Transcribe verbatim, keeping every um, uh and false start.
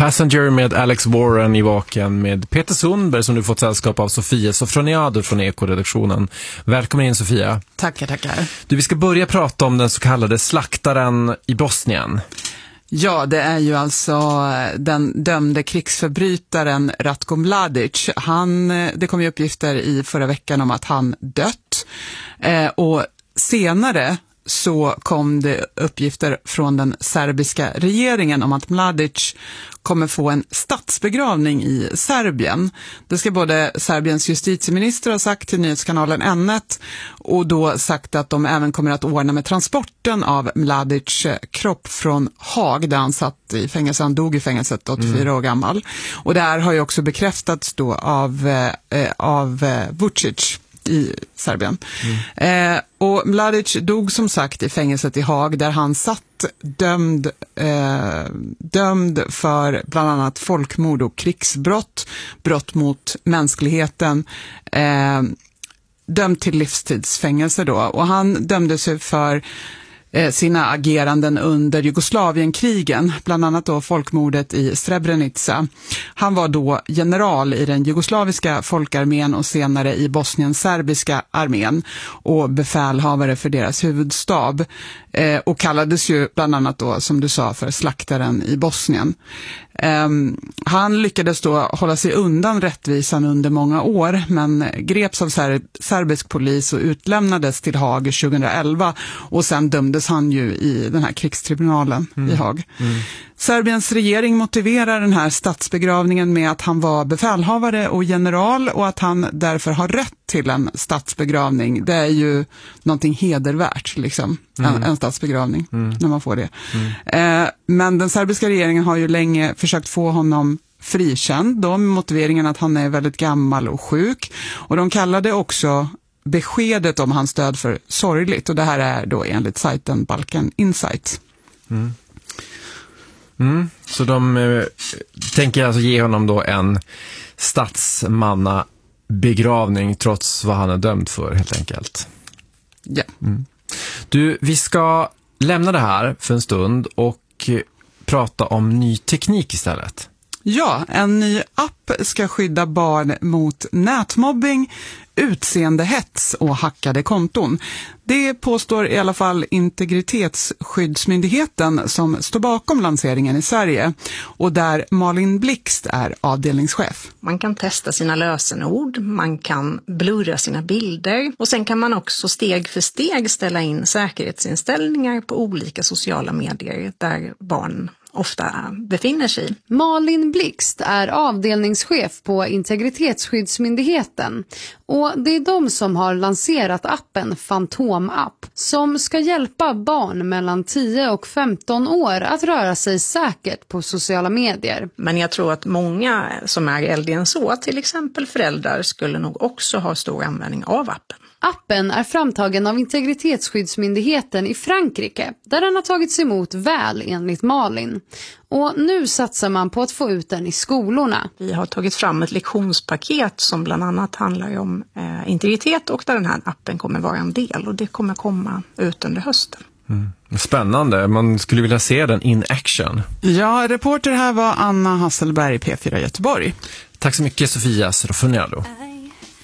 Passenger med Alex Warren i Vaken med Peter Sundberg som du fått sällskap av Sofia Sofroniado från Eko-redaktionen. Välkommen in, Sofia. Tackar, tackar. Du, vi ska börja prata om den så kallade slaktaren i Bosnien. Ja, det är ju alltså den dömde krigsförbrytaren Ratko Mladic. Han, det kom ju uppgifter i förra veckan om att han dött. Eh, och senare så kom det uppgifter från den serbiska regeringen om att Mladic kommer få en statsbegravning i Serbien. Det ska både Serbiens justitieminister ha sagt till nyhetskanalen N ett och då sagt att de även kommer att ordna med transporten av Mladic kropp från Haag där han satt i fängelse. Han dog i fängelset, åttiofyra mm. år gammal. Och det här har ju också bekräftats då av, eh, av eh, Vučić i Serbien. Mm. Eh, och Mladic dog som sagt i fängelset i Haag där han satt dömd, eh, dömd för bland annat folkmord och krigsbrott, brott mot mänskligheten, eh, dömd till livstidsfängelse då. Och han dömde sig för sina ageranden under Jugoslavienkrigen, bland annat då folkmordet i Srebrenica. Han var då general i den jugoslaviska folkarmén och senare i Bosnien-serbiska armén och befälhavare för deras huvudstab eh, och kallades ju bland annat då, som du sa, för slaktaren i Bosnien. Eh, han lyckades då hålla sig undan rättvisan under många år men greps av ser- serbisk polis och utlämnades till Haag tjugoelva och sen dömdes han ju i den här krigstribunalen mm. i Haag. Mm. Serbiens regering motiverar den här statsbegravningen med att han var befälhavare och general och att han därför har rätt till en statsbegravning. Det är ju någonting hedervärt, liksom, mm. en, en statsbegravning mm. när man får det. Mm. Eh, men den serbiska regeringen har ju länge försökt få honom frikänd då med motiveringen att han är väldigt gammal och sjuk. Och de kallade också beskedet om hans död för sorgligt och det här är då enligt sajten Balkan Insight. Mm. Mm. Så de eh, tänker alltså ge honom då en statsmanna begravning trots vad han är dömd för helt enkelt. Ja. Mm. Du, vi ska lämna det här för en stund och prata om ny teknik istället. Ja, en ny app ska skydda barn mot nätmobbing, utseendehets och hackade konton. Det påstår i alla fall Integritetsskyddsmyndigheten som står bakom lanseringen i Sverige och där Malin Blixt är avdelningschef. Man kan testa sina lösenord, man kan blurra sina bilder och sen kan man också steg för steg ställa in säkerhetsinställningar på olika sociala medier där barn ofta befinner sig. Malin Blixt är avdelningschef på Integritetsskyddsmyndigheten och det är de som har lanserat appen Fantom-app som ska hjälpa barn mellan tio och femton år att röra sig säkert på sociala medier. Men jag tror att många som är äldre än så, till exempel föräldrar, skulle nog också ha stor användning av appen. Appen är framtagen av Integritetsskyddsmyndigheten i Frankrike där den har tagits emot väl enligt Malin. Och nu satsar man på att få ut den i skolorna. Vi har tagit fram ett lektionspaket som bland annat handlar om eh, integritet och där den här appen kommer vara en del och det kommer komma ut under hösten. Mm. Spännande, man skulle vilja se den in action. Ja, reporter här var Anna Hasselberg, P fyra Göteborg. Tack så mycket, Sofia Sofroniado.